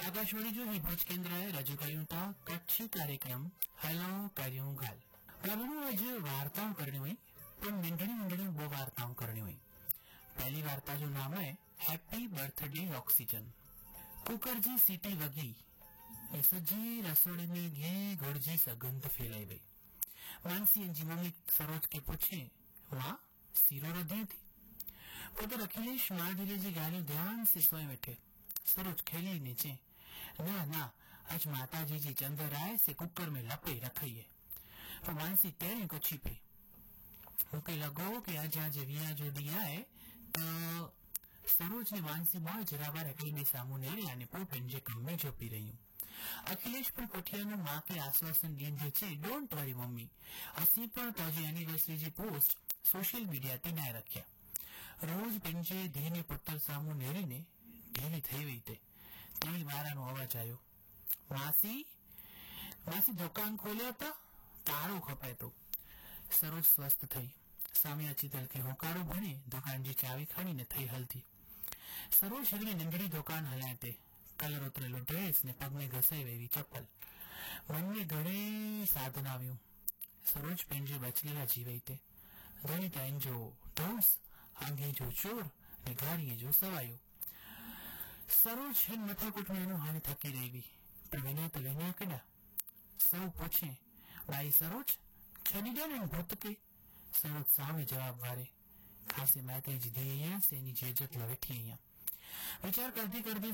आकाशवाणी जो ही भुज केंद्र है रजू करूं था कच्छी कार्यक्रम हलो करूं गल बाबू आज वार्ताओं करनी हुई पर नंढड़ी नंढड़ी बो वार्ताओं करनी हुई। पहली वार्ता जो नाम है हैप्पी बर्थडे ऑक्सीजन। कुकर जी सीटी वगी सजी रसोड़े में घी गुड़जी सगंध फैलाई गई। मानसी जी मम्मी सरोज के पूछे माँ सीरो रधी थी। पुत्र अखिलेश माँ धीरे जी गाड़ी ध्यान से सोए बैठे। सरोज खेली नीचे ना ना आज माता जी चंद्र आए से कुकर में लपे रखी है। तो मानसी तेरे को छिपी मुके लगो कि आज विया जो दिया है तो सरोज ने मानसी मां जराबर अकेली सामू ने आने पोपन जे कम में जो पी रही हूँ। अखिलेश पण पठियानो मां के आश्वासन दींदे छे डोंट वरी मम्मी असी पण ताजी एनिवर्सरी जी पोस्ट सोशल मीडिया ते नाय रख्या। रोज पंजे धीने पुत्र सामू नेरीने ढीली થઈ ગઈ તે તેની મારાનો અવાજ આવ્યો માસી માસી દુકાન ખોલ્યો તો તાળું ખપાય તો સરોજ સ્વસ્થ થઈ સામે અચિતલ કે હોકારો ભણે દુકાન जी ચાવી ખણીને થઈ હલતી સરોજ હગની નંદડી દુકાન હલાતે કલર ઉતરેલો ડ્રેસ ને પગને ઘસાઈ એવી ચપ્પલ મનને ઘણે સાધન આવ્યું સરોજ પેંજે બચલેલા જીવાઈ તે ઘણી ટાઈમ જો ઢોસ આંગે જો ચોર ને ગાડીએ જો સવાયો સરોજ હેન મથાકૂટ में हानि थकी रही पर विनय तो विनय कड़ा सौ पूछे भाई सरोज छनी दे ने भूत के सरोज सामे जवाब वारे खासे माते जी दी से जेजत लवेठी विचार करती करती